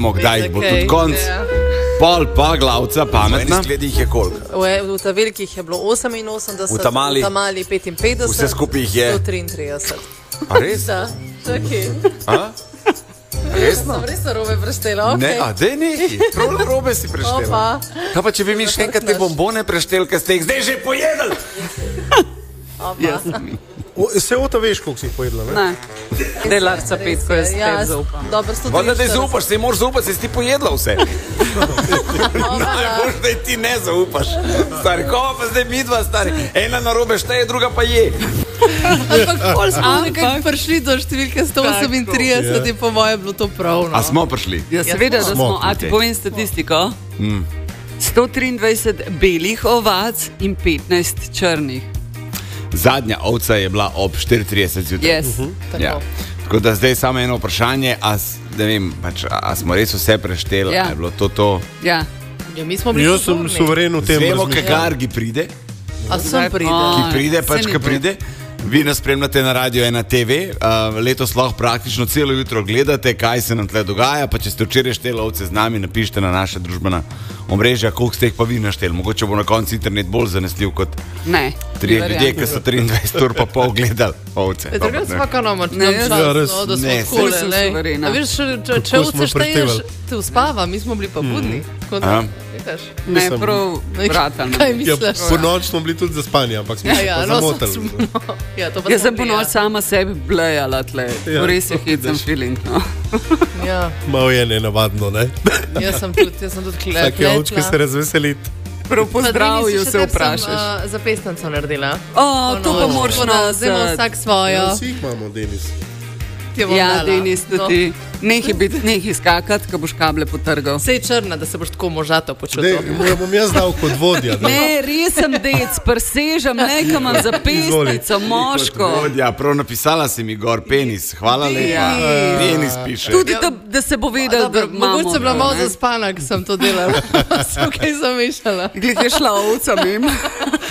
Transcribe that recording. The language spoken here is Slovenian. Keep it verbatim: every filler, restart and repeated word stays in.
vidimo, kdaj jih bo tudi konc. Pol pa glavca pametna. V enih je koliko? V, v ta velikih je bilo oseminosemdeset, v Tamali, v Tamali petinpetdeset, vse skupaj jih je sto triintrideset. A res? Da, čakaj. A? Resno? Sem res robe preštela, ok. Ne, a dej neki, prav robe si preštela. Kaj pa, če bi mi še enkrat te bombone preštel, kaj ste jih zdaj že pojedali? Opa. Se ota veš, koliko si jih pojedla, ne? Ne. Delarca petko, jaz Ja, spet zaupam. dobro, sto Voda, da triinštirideset. zaupaš, se moraš zaupati, se ti pojedla vse. Najbolj, da ti ne zaupaš. Stari, kova pa zdaj midva, stari. Ena na robe šteje, druga pa je. Ampak pol smo nekako prišli do številke sto osemintrideset, je po mojem bilo to prav. A smo prišli? Ja, seveda, da smo. A ti povem statistiko? sto triindvajset belih ovac in petnajst črnih. Zadnja ovca je bila ob štiri trideset zjutraj. Yes. Tako. Ja. Tako da zdaj samo eno vprašanje, a, s- ne vem, pač, a, a smo res vse prešteli, Ja. a je bilo to to? Ja. Ja, mi smo bili Jaz sem kulturni. suveren v tem Vemo, razmišljanju. kakar gi pride, A sem pride. A, ki pride, saj pač ni ki bilo. pride. Vi nas spremljate na Radio ena te ve, uh, letos lahko praktično celo jutro gledate, kaj se nam tle dogaja, pa če ste včeraj šteli ovce z nami, napišite na naše družbena omrežja, koliko ste jih pa vi našteli. Mogoče bo na koncu internet bolj zanesljiv kot Ne. trije Ni ljudje, variante. ki so triindvajset ur pa pol gledali ovce. E, Drugače smo kar nama Ne, nam jaz- čas, Ja, res. no, da smo Ne, skole, saj sem lej. suverena. A veš, če, če, če Kako ovce smo šteješ, preštevali. te uspava, mi smo bili pa budni. Tako da, Aha. vidiš. Ne, Mislim- prav vratan. Kaj Ja, misliš? po noč smo bili tudi za spanje, ampak smo Ja, se ja, pa no, zamotali. smo- ja, to pa Jaz smo sem po bili, noč sama sebi blejala tle. Ja, Res je to hit, sem vidiš. feeling. No. Ja, Malo je nenavadno, ne? jaz sem tudi, jaz sem tudi kle, Vsake ovčke se razveseliti. Prav po zdravju se Sem vprašaš. uh, za pesnico naredila. O, to pa Ponoči. moraš Tako da zdaj imamo nositi. vsak svojo. Vsi jih imamo, Denis. Ti jo bom Ja, dala. Denis, da No. ti nehi biti, nehi skakati, ko boš kable potrgal. Sej črna, da se boš tako možato Dej, počutil. jo bom jaz dal kot vodja. da- Ne, res sem dec, presežem, nekaj imam za pesnico, moško. Ja, prav napisala si mi gor penis, hvala lepa. Ja. Penis piše. Tudi, da, da se bo vedel, da imamo. Mogoče sem bila to, malo ne. zaspana, ko sem to delala. Sem kaj zamišljala. Glih je šla ovca mimo.